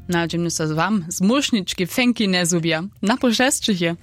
Nadziemny se z wam zmuszniczki fęki nie zubia. Na poszeszczycie.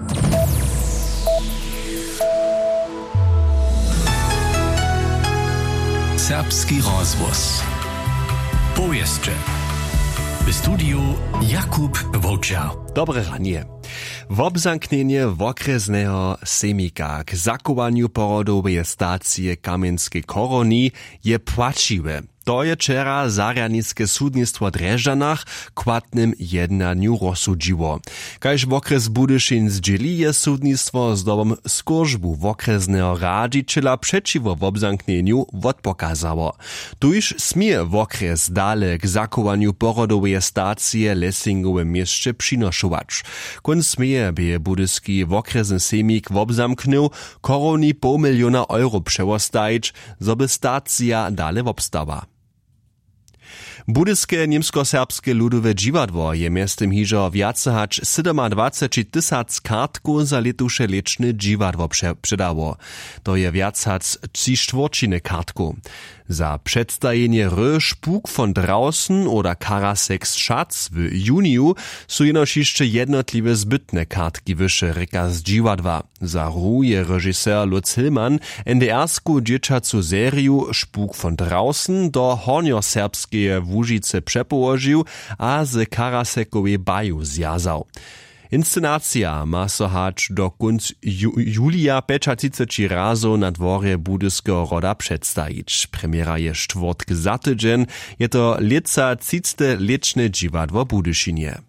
Serbski rozgłos. Powieszcze. W studiu Jakub Wołczar. Dobre ranie. Wobzamknienie wokrezneho semika k zakowaniu porodowej stacji Kamienskiej Koroni je płaciwe. To je wczera zarjadnickie sudnictwo w Drežďanach kłatnym jednaniu rozsudziło. Kaž wokres Budyšin zdzieli je sudnictwo z dobom skorzbu wokrezneho radźiciela przeciwo wobzamknieniu odpokazało. Tuż smie wokres dale k zakowaniu porodowej stacji Lessingowe mieście przynoszować. Kon smie by budyski wokresny semik wobzamknął Koroni €500 000 przewostajić, zoby stacja dale wobstała. Budyskie niemsko-serbskie ludowe dziwadło je miestem hižo viace hač 27 000 kartku za letuše lečne dziwadło předało. To je viac hač 3/4 kartku. Za przedstawienie Spuk von draußen oder Karasex Schatz w juniu są jenoż jeszcze jednotliwe zbytne kartki wyższe reka z dziwadła. Za ru je režisér Lutz Hillmann NDR-sku dzieciacu seriu Spuk von draußen do hornioserbskie Łužice przepołożył, a z Karasekowej baju zjazał. Inscenacja ma so hać do kunc julia 35 razo na dworze budyskiego roda przedstawić. Premiera je czwartk za tydzień, je to lica 30. leczne dziwadło w Budyšinie.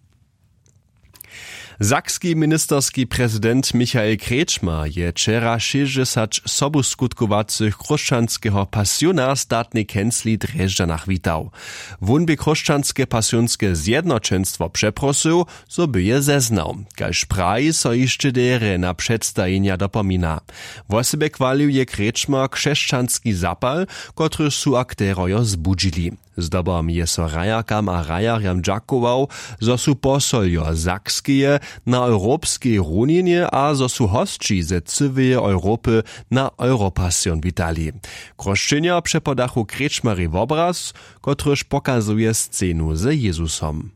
Sakski ministerski prezydent Michael Kretschmer je wczera 60 sobuskutkowanych chrześcijańskiego pasjona statnej kęsli w Drežďanach witał. Won by chrześcijańskie pasjonskie zjednoczeństwo przeprosił, so by je zeznał. Kaž praji so jeszcze dere na przedstawienia dopomina. Wosebie chwalił je Kretschmer chrześcijański zapal, który su akterojo zbudzili. Zdobom je so rajakam a rajarjam dżakował, zo su posoljo sakskie na europskiej runinie a zo su hostči ze cywej Europy na Europasjon witali. Kroszczynia przepodachu Kretschmery w obraz, kotryż pokazuje scenu ze Jezusom.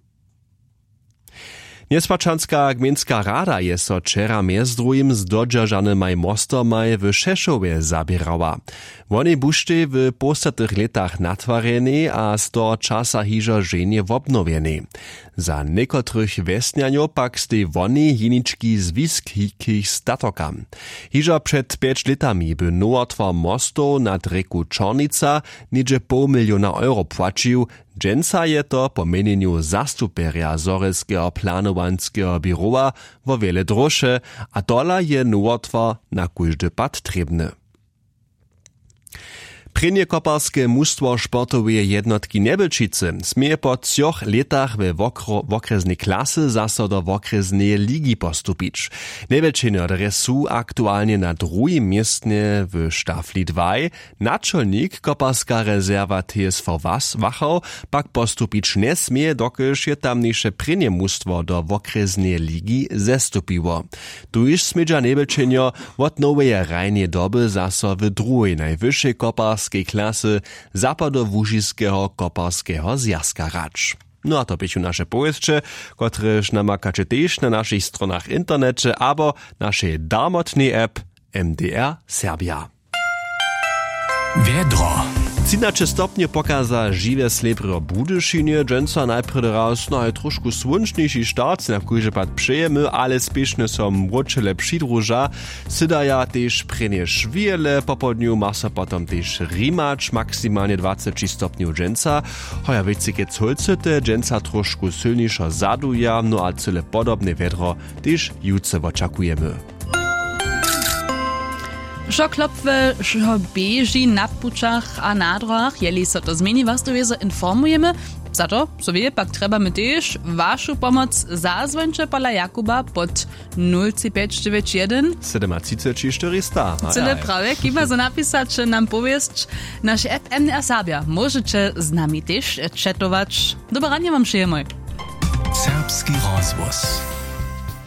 Niespačanska gminska rada je so wczera między drugim z dodržanymaj mostomaj w Šešove zabierała. Woni bušte w postatych letach natwareni a z toho časa hižo ženje wobnowieni. Za niekotrych wesnjanjo pak stej woni jinički zwiskich statokam. Hižo przed 5 letami by nowotwar mostu nad reku Čornica niedzie €500 000 płacił. Dżęca je to po mienieniu zastuperia Zorelskiego planowanskiego birowa wo wiele droższe, a dola je nowotwar na każdy pad trebny. Prenie koparskie mustwo sportowe jednotki Nebelčice smie po 3 letach we wokreznej klasy zaso do wokreznej ligi postupić. Nebelčino dresu aktualnie na drugim miejscu w Štafli 2. Naczelnik koparska rezerwa TSV Wachau pak postupić nie smie, dokelž je tamniejsze prenie mustwo do wokreznej ligi zestupiło. Tuż smidża Nebelčino od nowej rajnie doby zaso w drugiej najwyższej koparskiej klasy Zapadołužiskiego koparskiego zjazka racz. No a to byciu nasze powieszcze, kotreż namakacie też na naszych stronach internecie, abo naszej darmotnej app MDR Serbia. Wiedro. 13 stopnie pokaza žiwe slepre Budyšinie, dżęca najpredy raz troszkę słoneczniejszy start, na kujże pad przejemy, ale spieszne są mroczele przydruża, sydaja też prenie szwiele, po południu masa potem też rimacz, maksymalnie 20 stopniów dżęca, hoja wiecike colcete, dżęca troszkę silniejsza zaduja, no a cyle podobne wiedro też jutce oczekujemy. Šo klopve, šo beži na pučach a na drogach, jeli so to zmeni, was to informujemy. Za to, so wie, pak treba my też waszu pomoc zazwończe pola Jakuba pod 0591 37 400. Cyle prawie, kiba za napisać, nam powiesz, nasz app MDR Serbia. Możecie z nami też czatować. Dobranie wam przyjemność. Serbski rozgłos.